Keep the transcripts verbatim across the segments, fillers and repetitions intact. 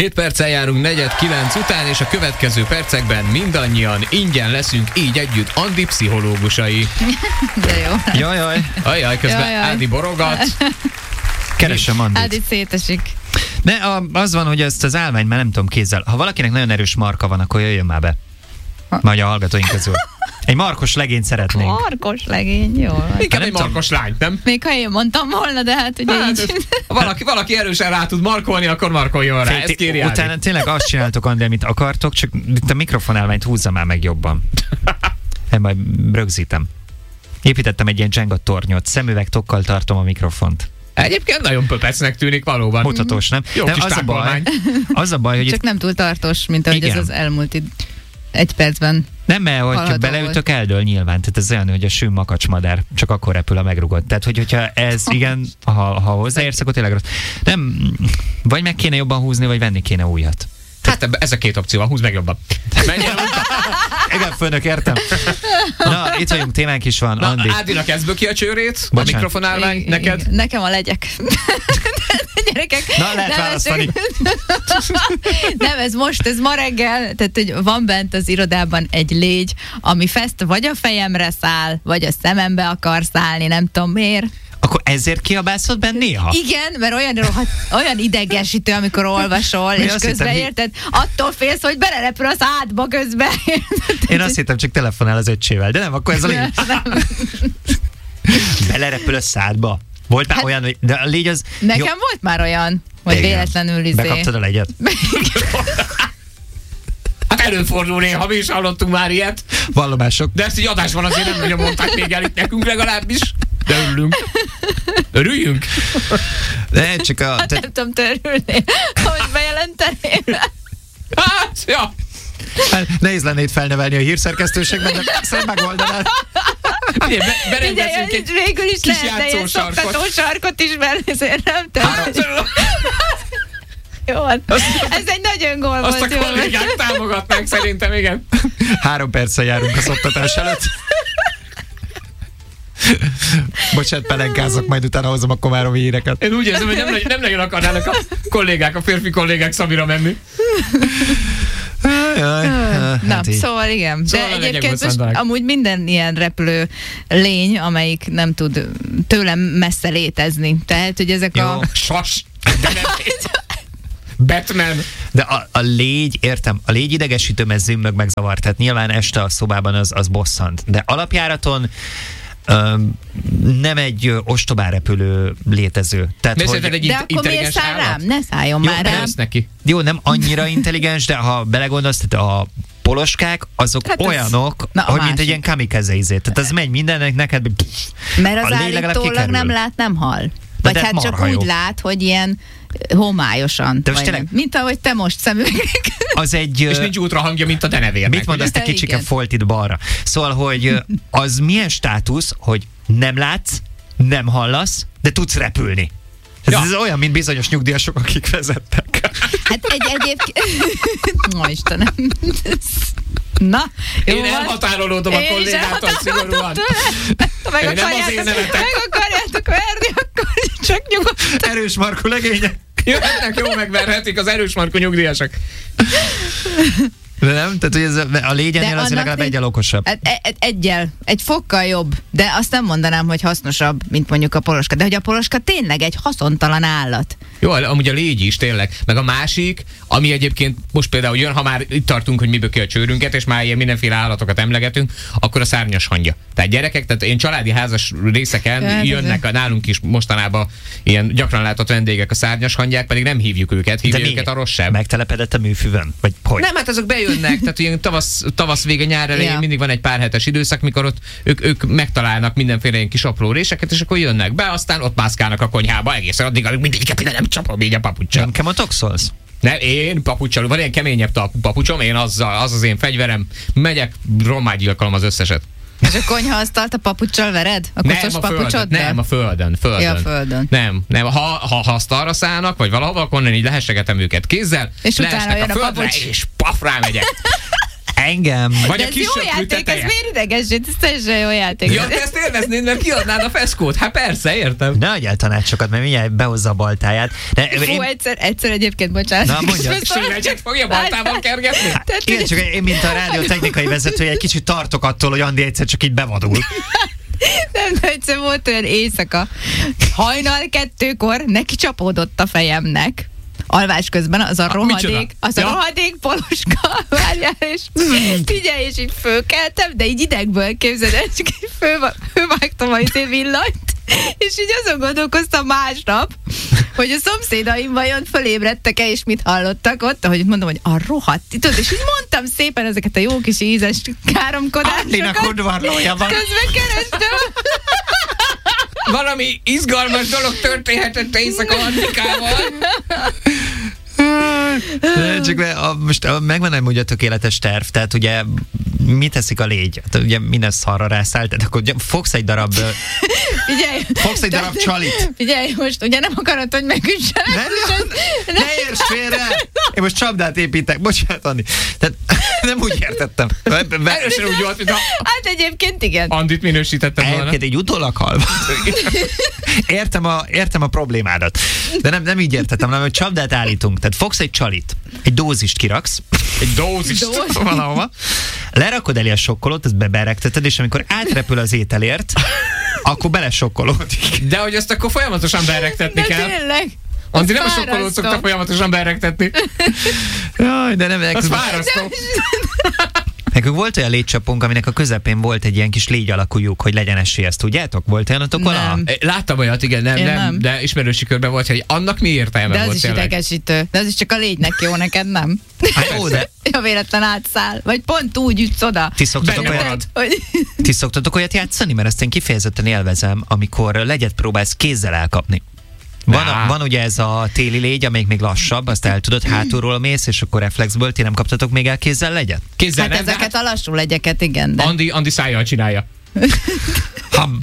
hét perccel járunk negyed kilenc után, és a következő percekben mindannyian ingyen leszünk így együtt Andi pszichológusai. De jó. Jaj, jaj. Ajaj, közben Jaj, jaj. Ádi borogat. Keresem Andit. Ádi szétesik. Ne, a, az van, hogy ezt az állványt már nem tudom kézzel. Ha valakinek nagyon erős marka van, akkor jöjjön már be. Majd a hallgatóink közül. Egy markos legényt szeretnénk. Markos legény, jó. Inkább nem egy markos lány, nem? Még ha én mondtam volna, de hát ugye Hát, így. ez, ha valaki, valaki erősen rá tud markolni, akkor markoljon rá. Ezt kéri Ádi. Utána tényleg azt csináltok, Andi, amit akartok, csak itt a mikrofonálványt húzza már meg jobban. Én majd rögzítem. Építettem egy ilyen Jenga tornyot, szemüvegtokkal tartom a mikrofont. Egyébként nagyon pöpecnek tűnik valóban. Mutatós, nem? Jó nem kis az, a baj, tápolmány. az a baj, hogy Csak itt nem túl tartós, mint ahogy Igen. ez az elmúlt id- egy percben. nem, mert hogyha hallható beleütök, eldől nyilván. Tehát ez olyan, hogy a sűn makacsmadár csak akkor repül, a megrugott. Tehát, hogy, hogyha ez, igen, ha, ha hozzáérsz, akkor tényleg rossz. Nem, vagy meg kéne jobban húzni, vagy venni kéne újat. Hát ebbe, ez a két opció van, húzd meg jobban. Menjen úgy. Igen, főnök, értem. Na, itt vagyunk, témánk is van, Na, Andi. Ádinak kezd ki a csőrét, a Bocsánat. mikrofonálvány, Igen, neked. igen. Nekem a legyek. Gyerekek. Na, lehet nem, választani. csak- Nem, ez most, ez ma reggel, tehát hogy van bent az irodában egy légy, ami fest vagy a fejemre száll, vagy a szemembe akar szállni, nem tudom miért. Akkor ezért kiabászod benne néha? Igen, mert olyan, rohadt, olyan idegesítő, amikor olvasol, Mi és azt közben hittem, érted, attól félsz, hogy belerepül az ádba közben. Én azt hittem, csak telefonál az öccsével, de nem, akkor ez a légy. Nem. Belerepül a szádba. Volt már Hát- olyan, hogy... De a légy az... Nekem volt már olyan, hogy Igen. véletlenül izé. Bekaptad a legyet? Hát előfordul néha, mi is hallottunk már ilyet. Vallomások. De ezt így adásban azért nem nagyon mondták még el itt nekünk legalábbis. De örülünk. Örüljünk. De csak a... Hát Te, nem tudom törülni, hogy bejelenteném. Hát, ja. hát nehéz lenne itt felnevelni a hírszerkesztőségben, de szép megoldanád. Ugye, be, berendezünk Ugye, egy végül is kis lehetne ilyen játszósarkot. szoktató sarkot is, mert ezért nem Hát, tudom. Jó, van. Ez egy nagy öngól azt volt. a Jó, kollégák támogatnánk szerintem, igen. Három perccel járunk a szoktatás előtt. Bocsánat, pelenkázok, majd utána hozom a komáromi híreket. Én úgy érzem, hogy nem, nagy- nem nagyon akarnának a kollégák, a férfi kollégák Szabira menni. Jaj, Na, hát így. szóval igen. Szóval De a legyek egyébként most bosszantanak. amúgy minden ilyen repülő lény, amelyik nem tud tőlem messze létezni. Tehát, hogy ezek Jó. a... Sas. De nem. Batman. De a, a légy, értem, a légy idegesítő, mert zümmög meg zavar, tehát nyilván este a szobában az, az bosszant. De alapjáraton öm, nem egy ö, ostobán repülő létező. Tehát, De hogy, szerinted egy De int- akkor miért intelligens száll állat? rám? Ne szálljon Jó, már de rám. Lesz neki. jó, nem annyira intelligens, de ha belegondolsz, tehát a poloskák, azok Hát hát ez- olyanok, Na, a hogy mint másik. egy ilyen kamikaze izé. Tehát ez megy mindennek, neked pff, Mert a az légy legalább állítólag kikerül. nem lát, nem hal. Vagy de hát csak marha jó. úgy lát, hogy ilyen homályosan. De most vagy tényleg- nem. Mint ahogy te most szemüvegek. Az egy... És ö, nincs ultrahangja, mint a denevérnek. Mit mondasz, te ugye? kicsike Igen. folt itt balra? Szóval, hogy ö, az milyen státusz, hogy nem látsz, nem hallasz, de tudsz repülni. Ez, Ja. ez olyan, mint bizonyos nyugdíjasok, akik vezettek. Hát egy egyébként... Ó, Istenem. Na, jó Én van. elhatárolódom a Én is kollégától szigorúan. Ha meg, Én nem akarjátok, azért nevetek. meg akarjátok verni, akkor csak nyugodtan. Erős markú legények. Jöhetnek, jó megverhetik az erős markú nyugdíjasok. De nem? Tehát, hogy ez a légyenél De azért annak legalább nincs- egyel okosabb. Hát e- e- egyel, egy fokkal jobb, de azt nem mondanám, hogy hasznosabb, mint mondjuk a poloska. De hogy a poloska tényleg egy haszontalan állat. Jó, amúgy a légy is tényleg. Meg a másik, ami egyébként most például jön, ha már itt tartunk, hogy miből ki a csőrünket, és már ilyen mindenféle állatokat emlegetünk, akkor a szárnyas hangya. Tehát gyerekek, tehát én családi házas részeken Ja, jönnek a, nálunk is mostanában ilyen gyakran látott vendégek a szárnyas hangyák, pedig nem hívjuk őket, hívjuk őket a rossz sem. Megtelepedett a műfűvön? Vagy hogy? Nem, hát azok bejönnek, tehát ilyen tavasz, tavasz vége, nyár elején Ja. mindig van egy pár hetes időszak, mikor ott ők, ők megtalálnak mindenféle ilyen kis apró réseket, és akkor jönnek be, aztán ott mászkálnak a konyhába egészen addig, amíg mindegyiket ide nem csapom így a papuccsal. Nem kemotoxolsz? Nem, én papuccsal, van ilyen keményebb ta- papucsom, én azzal, az az én fegyverem, megyek, rommágyilkolom az összeset. És a konyhaasztalt a papuccsal vered? A Nem koszos a földön, papucsoddal? nem a földön, földön. Ja, a földön. Nem, nem, ha, ha, ha azt arra szállnak, vagy valahova, akkor onnan így lehessegetem őket kézzel, És utána leesnek jön a földre, papucs. és paf, rámegyek. Engem. Vagy De a ez kis jó söprű játék, ez teteje. miért idegesít? Ez teljesen jó játék. Ja, te ezt élveznéd, mert kiadnád a feszkót. Hát persze, értem. Ne adjál tanácsokat, mert mindjárt behozza a baltáját. De, Fú, én, egyszer, egyszer egyébként, bocsánat. Na, mondjad. Séregyet fogja baltával kergetni? Tehát, igen, csak én, mint a rádió technikai vezetője, egy kicsit tartok attól, hogy Andi egyszer csak így bevadul. Nem, de egyszer volt olyan éjszaka. Hajnal kettőkor neki csapódott a fejemnek. Alvás közben az a rohadék, micsoda? az a Ja. rohadék poloska, várjál, és figyelj, és így fölkeltem, de így idegből képzeld el, csak így fölva, fölvágtam a izé villanyt, és így azon gondolkoztam másnap, hogy a szomszédaim vajon fölébredtek-e, és mit hallottak ott, ahogy mondom, hogy a rohadt, tudod, és így mondtam szépen ezeket a jó kis ízes káromkodásokat. Adlinak udvarlója van. Közben kerestem. Valami izgalmas dolog történhetett éjszaka Annikával. Csak a, most a, megvan nem ugye a tökéletes terv, tehát ugye mit teszik a légy? Hát, ugye minden szarra rászáll, tehát akkor ugye fogsz egy darab Figyelj! fogsz egy darab csalit. Figyelj, most ugye nem akarod, hogy megüssenek. Ne, ne, ne érts félre! Én most csapdát építek, bocsánat, Andi. Tehát nem úgy értettem. Erősen úgy volt, mintha Hát egyébként igen. Andit minősítettem volna. Egyébként egy utólag halva. Értem a, értem a problémádat. De nem, nem így értettem, hanem hogy csapdát állítunk. Tehát fogsz egy csalit, egy dózist kiraksz, Egy dózist. Dózis. valahova, lerakod elé a sokkolót, ezt beberegteted, és amikor átrepül az ételért, akkor belesokkolódik. De hogy azt akkor folyamatosan beregtetni De kell. tényleg. Andi nem a Fárasztó. sokkolót szokta folyamatosan beregtetni. Jaj, de nem. Az fárasztó. Nekünk volt olyan légycsapunk, aminek a közepén volt egy ilyen kis légy alakú lyuk, hogy legyen esély, ezt tudjátok? Volt olyanotok valaha? Nem. Láttam olyat, igen, nem, Én nem, nem. de ismerősi körben volt, hogy annak mi értelme De az volt is tényleg. idegesítő. De az is csak a légynek jó, neked nem? Hát jó, de Ja, véletlen átszáll. Vagy pont úgy ütsz oda. ti szoktatok, Benne olyat, marad. Hogy... ti szoktatok olyat játszani? Mert ezt én kifejezetten élvezem, amikor legyet próbálsz kézzel elkapni. Van, Nah. van ugye ez a téli légy, amelyik még lassabb, azt el tudod, hátulról mész, és akkor reflexből ti nem kaptatok még el kézzel legyet? Kézzel Hát nem, de ezeket a lassú legyeket, igen. De... Andi, Andi szájjal csinálja. Ham.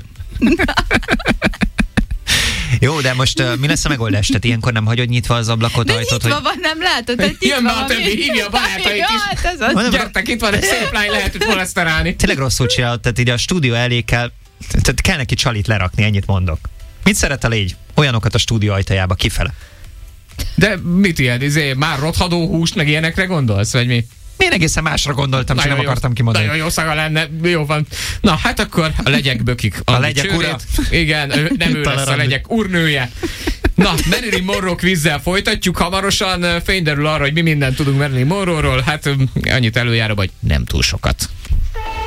Jó, de most uh, mi lesz a megoldás? Tehát ilyenkor nem hagyod nyitva az ablakot, De ajtót, nyitva hogy... van, nem látod, hogy Jön nyitva be a van. többi, hívja a barátait Ja, is. hát ez az. Mondom, Gyertek, itt van egy szép lány, lehet itt moleszterálni. Tényleg rosszul csinálod, tehát így a stúdió elé kell, tehát kell neki csalit lerakni, ennyit mondok. Mit szeret a légy? Olyanokat a stúdió ajtajába kifele. De mit ilyen, izé, már rothadó húst, meg ilyenekre gondolsz, vagy mi? Én egészen másra gondoltam, csak nem jó, akartam kimondani. Nagyon jó szaga lenne, jó van. Na, hát akkor a legyek bökik. A Andi legyek csőrét. ura. Igen, ő, nem ő lesz a Talarandi. legyek urnője. Na, Marilyn Monroe kvízzel folytatjuk hamarosan. Fény derül arra, hogy mi mindent tudunk Marilyn Monroe-ról. Hát öm, annyit előjára, hogy nem túl sokat.